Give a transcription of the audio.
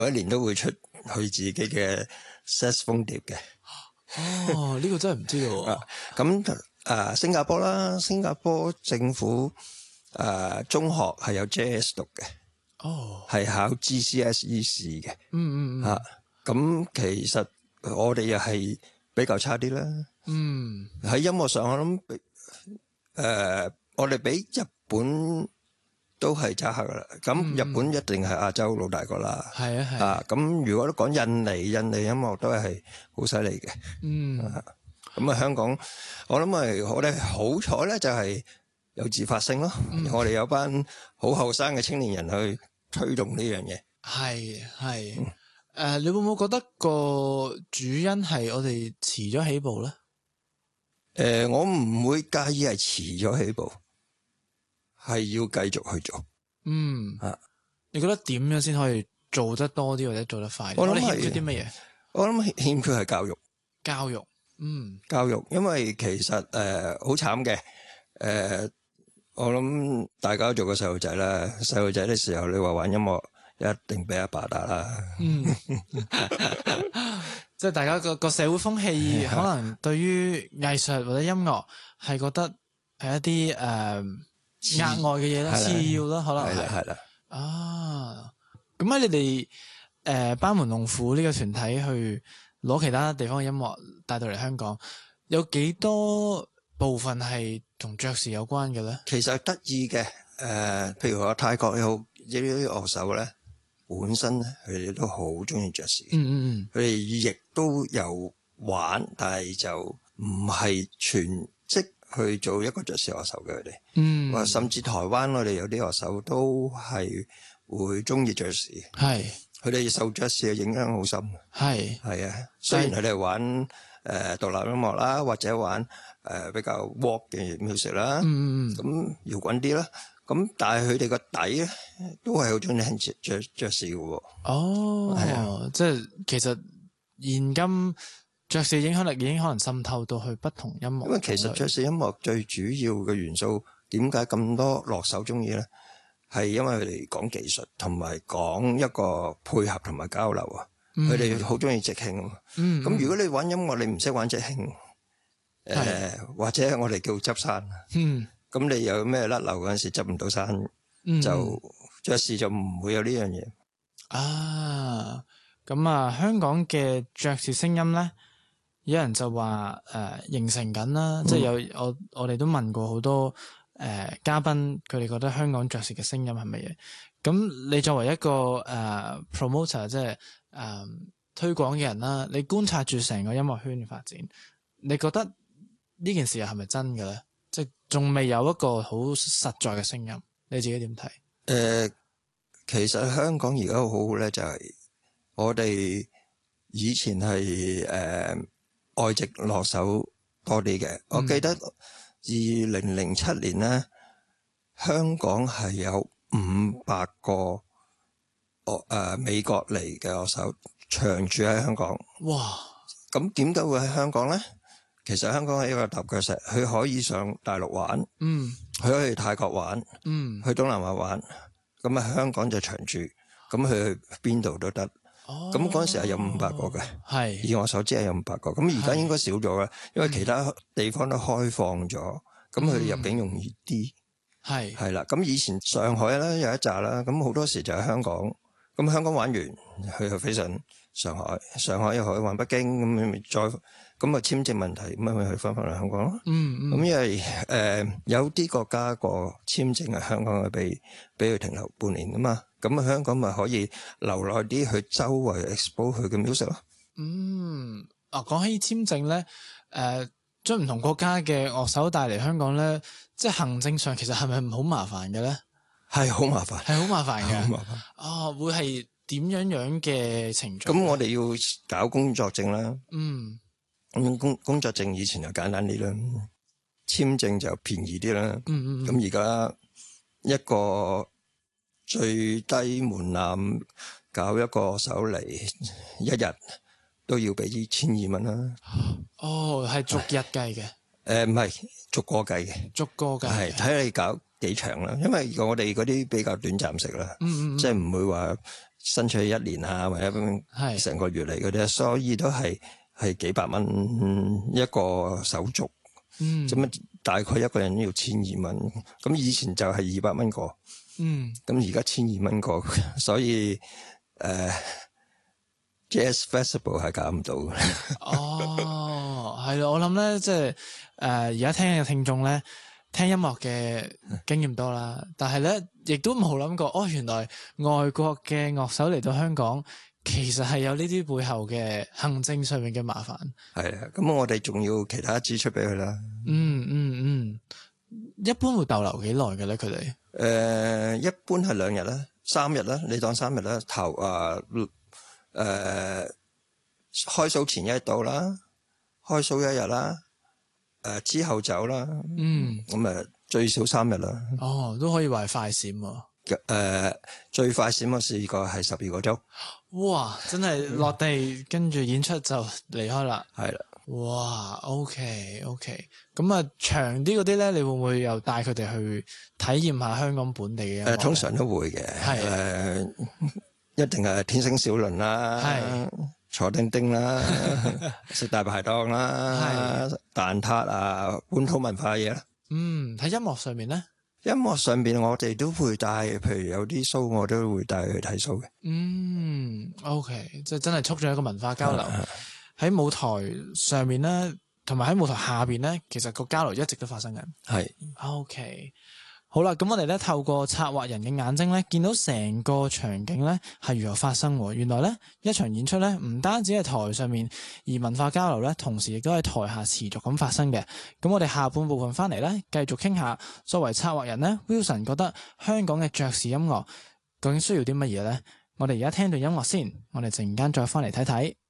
每一年都會出佢自己嘅 saxophone 碟嘅。 哦，呢個真係唔知道喎。 咁新加坡啦，新加坡政府中學係有 jazz 讀嘅。 哦， 係考 GCSE 試嘅。咁其實我哋又係比較差啲啦。喺音樂上我諗我哋比日本都係差下噶啦。咁日本一定係亞洲老大哥啦。 係啊。 咁如果都講印尼音樂都係好犀利嘅。咁香港我諗係我哋好彩咧，就係有自發性咯。我哋有班好後生嘅青年人去推動呢樣嘢。 係。你會唔會覺得個主因係我哋遲咗起步咧？ 我唔會介意係遲咗起步，係要繼續去做。 你覺得點樣先可以做得多啲或者做得快啲？我哋欠缺啲乜嘢？ 我諗欠缺係教育。教育，因為其實好慘嘅。我諗大家都做過細路仔啦，細路仔嘅時候你話玩音樂一定俾阿爸打啦。 即係大家個社會風氣可能對於藝術或者音樂係覺得係一啲額外嘅嘢啦，次要啦，可能係啦。咁喺你哋班門弄斧呢個團體去攞其他地方嘅音樂帶到嚟香港，有幾多部分係同爵士有關嘅咧？ 其實得意嘅，譬如話泰國有啲樂手咧，本身咧佢哋都好中意爵士。佢哋亦都有玩，但係就唔係全職去做一個爵士樂手嘅佢哋。或甚至台灣我哋有啲樂手都係會中意爵士。佢哋受爵士嘅影響好深。係啊，雖然佢哋玩獨立音樂啦，或者玩比較 rock 嘅 music 啦，咁搖滾啲啦，咁但係佢哋個底咧都係好中意聽爵士嘅喎。 即係其實現今爵士影響力已經可能滲透到去不同音樂。 因為其實爵士音樂最主要嘅元素，點解咁多樂手中意咧？係因為佢哋講技術，同埋講一個配合同埋交流啊。佢哋好中意即興啊。咁如果你玩音樂，你唔識玩即興，或者我哋叫執山，咁你有咩甩漏嗰陣時執唔到山，就爵士就唔會有呢樣嘢。 咁香港嘅爵士聲音咧，有人就話形成緊啦，即係有我哋都問過好多嘉賓，佢哋覺得香港爵士嘅聲音係乜嘢？咁你作為一個promoter，即係推廣嘅人啦，你觀察住成個音樂圈嘅發展，你覺得呢件事係咪真嘅咧？即係仲未有一個好實在嘅聲音，你自己點睇？ 其實香港而家好好咧，就係我哋以前係外籍樂手多啲嘅。我記得2007年咧，香港係有500個美國嚟嘅樂手長住喺香港。 哇！ 咁點解會喺香港咧？其實香港係一個踏腳石，佢可以上大陸玩，佢可以去泰國玩，去東南亞玩。咁香港就長住，咁佢去邊度都得。咁嗰陣時係有500個嘅，以我所知係有500個。咁而家應該少咗啦，因為其他地方都開放咗，咁佢哋入境容易啲。係啦，咁以前上海咧有一紮啦，咁好多時就喺香港。咁香港玩完，佢就飛上上海，上海又可以玩北京，咁咪再咁簽證問題，咁咪去翻嚟香港咯。咁因為有啲國家個簽證係香港係俾佢停留半年噶嘛，咁香港咪可以留耐啲去周圍 expose 佢嘅 music 咯。 講起簽證咧，將唔同國家嘅樂手帶嚟香港咧，即係行政上其實係咪好麻煩嘅咧？ 係好麻煩， 係好麻煩嘅。好麻煩。會係點樣嘅程序？ 咁我哋要搞工作證啦。咁工作證以前就簡單啲啦，簽證就便宜啲啦。咁而家一個最低門檻搞一個手嚟一日都要俾1200蚊啦。 係逐日計嘅。 唔係逐個計嘅， 逐個計係睇你搞幾長啦。因為我哋嗰啲比較短暫式啦，即係唔會話伸出去1年啊，或者成個月嚟嗰啲，所以都係幾百蚊一個手續。咁大概一個人要1200蚊。咁以前就係200蚊個。咁而家1200蚊個，所以Jazz Festival 係搞唔到嘅。 哦，係咯，我諗咧，即係而家聽嘅聽眾咧，聽音樂嘅經驗多啦，但係咧亦都冇諗過，原來外國嘅樂手嚟到香港，其實係有呢啲背後嘅行政上面嘅麻煩。 係啊，咁我哋仲要其他支出俾佢啦。 一般會逗留幾耐嘅咧？佢哋一般係2日啦，3日啦，你當3日啦。開 show 前1日到啦，開 show 1日啦，之後走啦。咁最少3日啦。 都可以話係快閃喎。 最快閃我試過係12個鐘。 哇！真係落地跟住演出就離開啦。 係啦。 哇！OK，咁長啲嗰啲咧，你會唔會又帶佢哋去體驗下香港本地嘅？ 通常都會嘅。一定係天星小輪啦，坐叮叮啦，食大排檔啦，蛋撻啊，本土文化嘢啦。 喺音樂上面咧？ 音樂上邊我哋都會帶，譬如有啲 show 我都會帶佢去睇 show 嘅。 OK， 即係真係促進一個文化交流。喺舞台上面咧，同埋喺舞台下邊咧，其實個交流一直都發生緊。 係。 OK， 好啦，咁我哋咧透過策劃人嘅眼睛咧，見到成個場景咧係如何發生。原來咧一場演出咧唔單止係台上面，而文化交流咧同時亦都喺台下持續咁發生嘅。咁我哋下半部分翻嚟咧，繼續傾下作為策劃人咧 ，Wilson 覺得香港嘅爵士音樂究竟需要啲乜嘢咧？我哋而家聽段音樂先，我哋陣間再翻嚟睇睇。